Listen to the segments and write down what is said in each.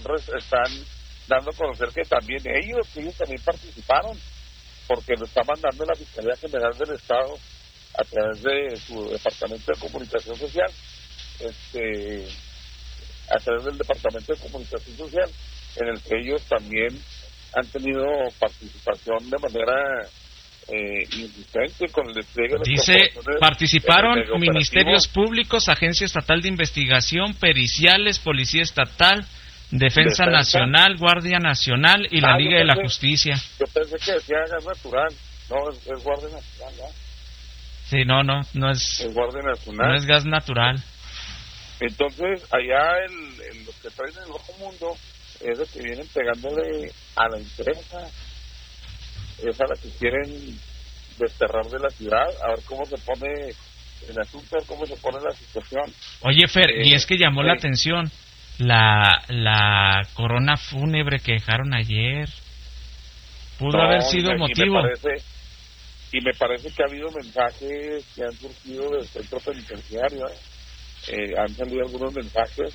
están dando a conocer que también ellos también participaron, porque lo está mandando la Fiscalía General del Estado a través de su Departamento de Comunicación Social, a través del Departamento de Comunicación Social, en el que ellos también han tenido participación de manera insistente con el despliegue de las Dice, corporaciones. participaron ministerios públicos, Agencia Estatal de Investigación, periciales, Policía Estatal, Defensa Nacional, Guardia Nacional y la Liga de la Justicia. Yo pensé que decía gas natural, no, es Guardia Nacional, ¿no? Sí, no es Guardia Nacional. No es gas natural. Entonces, allá los que traen el ojo mundo es de que vienen pegándole a la empresa, es a la que quieren desterrar de la ciudad, a ver cómo se pone el asunto, cómo se pone la situación. Oye, Fer, y es que llamó la atención la corona fúnebre que dejaron ayer. Pudo haber sido motivo. Y me parece que ha habido mensajes que han surgido del centro penitenciario, han salido algunos mensajes.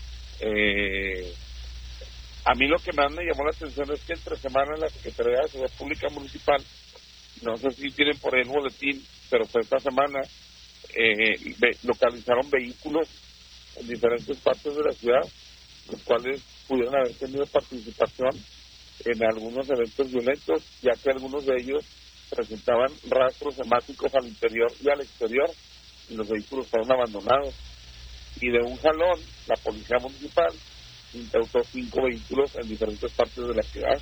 A mí lo que más me llamó la atención es que entre semana la Secretaría de Seguridad Pública Municipal, no sé si tienen por ahí el boletín, pero fue esta semana, localizaron vehículos en diferentes partes de la ciudad, los cuales pudieron haber tenido participación en algunos eventos violentos, ya que algunos de ellos presentaban rastros hemáticos al interior y al exterior, y los vehículos fueron abandonados. Y de un jalón, la Policía Municipal incautó 5 vehículos en diferentes partes de la ciudad.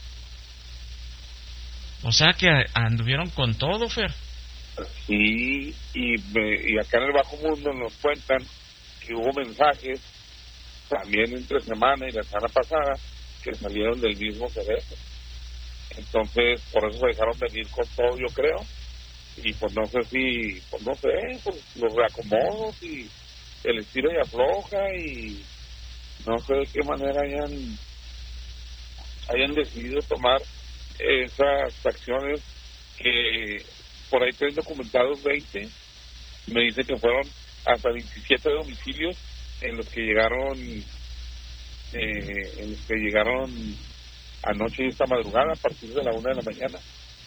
O sea que anduvieron con todo, Fer. Sí, y acá en el Bajo Mundo nos cuentan que hubo mensajes también entre semana y la semana pasada que salieron del mismo cerebro. Entonces, por eso se dejaron venir con todo, yo creo. Y pues no sé pues los reacomodos y el estilo y afloja, y no sé de qué manera hayan decidido tomar esas acciones, que por ahí tienen documentados 20, me dice que fueron hasta 27 domicilios en los que llegaron anoche y esta madrugada a partir de la 1 de la mañana.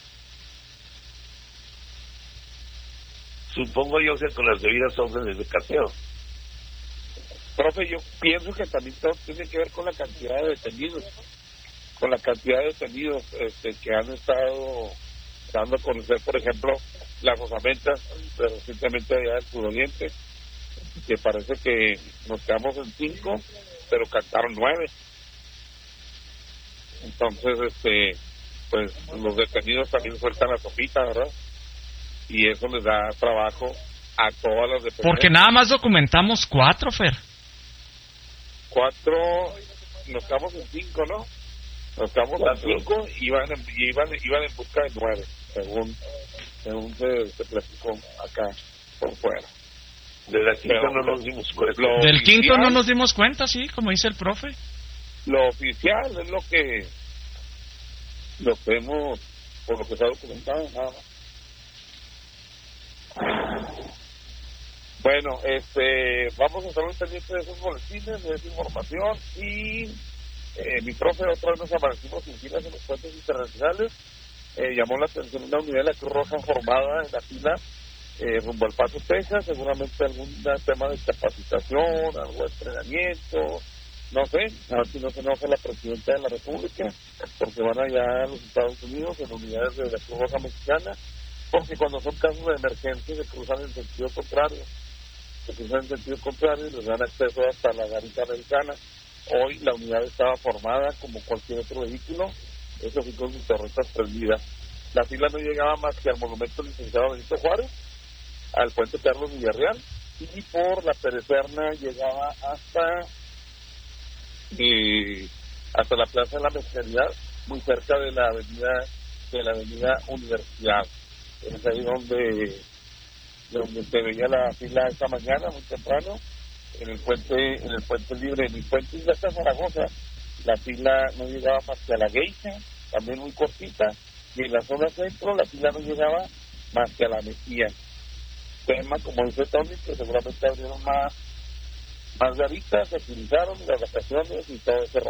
Supongo yo que con las debidas órdenes de cateo. Profe, yo pienso que también todo tiene que ver con la cantidad de detenidos, que han estado dando a conocer, por ejemplo, las osamentas recientemente allá del suroriente, que parece que nos quedamos en 5, pero cantaron 9. Entonces, pues los detenidos también sueltan la sopita, ¿verdad? Y eso les da trabajo a todas las dependencias. Porque nada más documentamos 4, Fer. 4, nos quedamos en 5, ¿no? Nos quedamos en 5 y iban en busca de 9, según se platicó acá por fuera. De la quinta no nos dimos cuenta. Del quinto no nos dimos cuenta, sí, como dice el profe. Lo oficial es lo que hemos, por lo que se ha documentado, nada más. Bueno, vamos a estar muy pendientes de esos boletines, de esa información, y mi profe, otra vez nos amanecimos sin filas en los puentes internacionales. Llamó la atención una unidad de la Cruz Roja formada en la fila rumbo al Paso, Texas, seguramente algún tema de capacitación, algo de entrenamiento, no sé, a ver si no se enoja la Presidenta de la República, porque van allá a los Estados Unidos en unidades de la Cruz Roja Mexicana, porque cuando son casos de emergencia se cruzan en sentido contrario, y les dan acceso hasta la garita americana. Hoy la unidad estaba formada como cualquier otro vehículo, eso fue con sus torretas prendidas. La fila no llegaba más que al monumento del licenciado Benito Juárez, al puente Carlos Villarreal, y por la Pérez Serna llegaba hasta la Plaza de la Mezcalidad, muy cerca de la avenida Universidad. Es ahí donde se veía la fila esta mañana muy temprano, en el puente libre. En el puente de Zaragoza la fila no llegaba más que a la Geisha, también muy cortita, y en la zona centro la fila no llegaba más que a la Mejía. Tema, como dice Tony, que seguramente abrieron más garitas, se utilizaron las vacaciones y todo ese